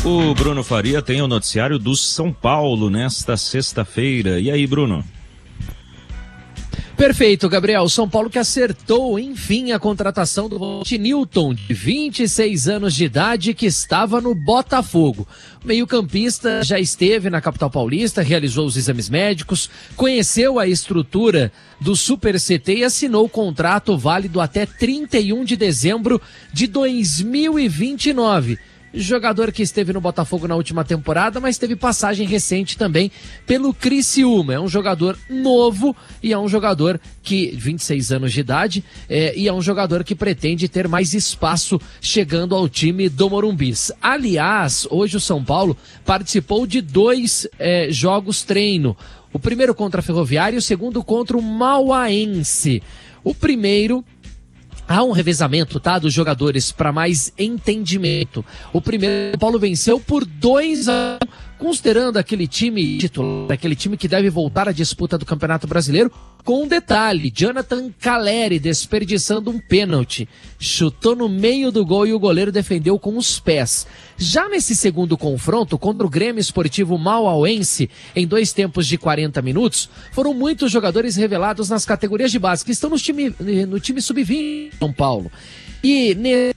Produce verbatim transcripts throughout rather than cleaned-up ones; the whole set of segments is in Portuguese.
O Bruno Faria tem o noticiário do São Paulo nesta sexta-feira. E aí, Bruno? Perfeito, Gabriel. São Paulo que acertou, enfim, a contratação do volante Newton, de vinte e seis anos de idade, que estava no Botafogo. O meio-campista já esteve na capital paulista, realizou os exames médicos, conheceu a estrutura do Super C T e assinou o contrato válido até trinta e um de dezembro de dois mil e vinte e nove. Jogador que esteve no Botafogo na última temporada, mas teve passagem recente também pelo Criciúma. É um jogador novo e é um jogador que, vinte e seis anos de idade, é, e é um jogador que pretende ter mais espaço chegando ao time do Morumbis. Aliás, hoje o São Paulo participou de dois é, jogos treino. O primeiro contra a Ferroviária e o segundo contra o Mauaense. O primeiro... Há um revezamento, tá, dos jogadores para mais entendimento. O primeiro, o Paulo venceu por dois a um, considerando aquele time titular, aquele time que deve voltar à disputa do Campeonato Brasileiro, com um detalhe: Jonathan Caleri desperdiçando um pênalti. Chutou no meio do gol e o goleiro defendeu com os pés. Já nesse segundo confronto, contra o Grêmio Esportivo Mauaense, em dois tempos de quarenta minutos, foram muitos jogadores revelados nas categorias de base, que estão no time, no time sub vinte de São Paulo. E... Ne...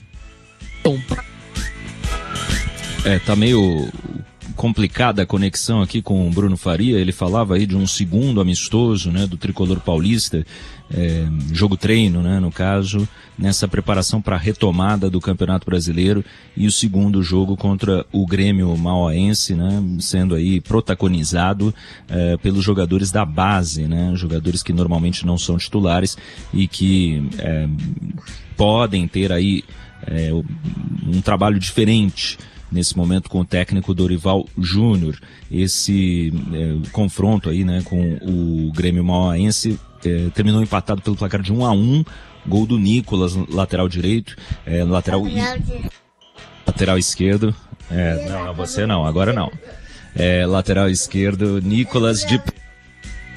É, tá meio... complicada a conexão aqui com o Bruno Faria. Ele falava aí de um segundo amistoso, né, do Tricolor Paulista, é, jogo treino, né, no caso, nessa preparação para a retomada do Campeonato Brasileiro, e o segundo jogo contra o Grêmio Mauaense, né, sendo aí protagonizado é, pelos jogadores da base, né, jogadores que normalmente não são titulares e que é, podem ter aí é, um trabalho diferente nesse momento com o técnico Dorival Júnior. Esse é, confronto aí, né, com o Grêmio Mauaense é, terminou empatado pelo placar de um a um, gol do Nicolas, lateral direito, é, lateral, lateral esquerdo, é, não, você não, agora não, é, lateral esquerdo, Nicolas de